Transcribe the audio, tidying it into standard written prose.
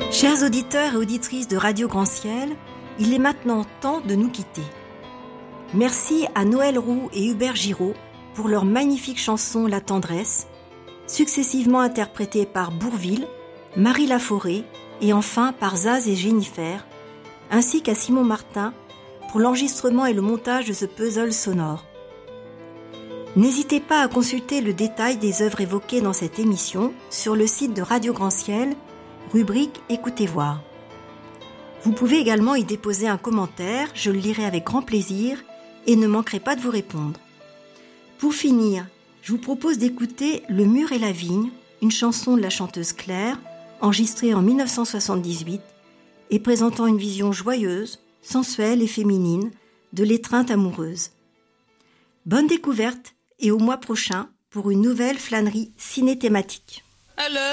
Chers auditeurs et auditrices de Radio Grand Ciel, il est maintenant temps de nous quitter. Merci à Noël Roux et Hubert Giraud pour leur magnifique chanson La Tendresse, successivement interprétée par Bourvil, Marie Laforêt et enfin par Zaz et Jennifer, ainsi qu'à Simon Martin pour l'enregistrement et le montage de ce puzzle sonore. N'hésitez pas à consulter le détail des œuvres évoquées dans cette émission sur le site de Radio Grand Ciel, rubrique Écoutez voir. Vous pouvez également y déposer un commentaire, je le lirai avec grand plaisir et ne manquerai pas de vous répondre. Pour finir, je vous propose d'écouter Le mur et la vigne, une chanson de la chanteuse Claire, enregistrée en 1978 et présentant une vision joyeuse, sensuelle et féminine de l'étreinte amoureuse. Bonne découverte et au mois prochain pour une nouvelle flânerie ciné-thématique.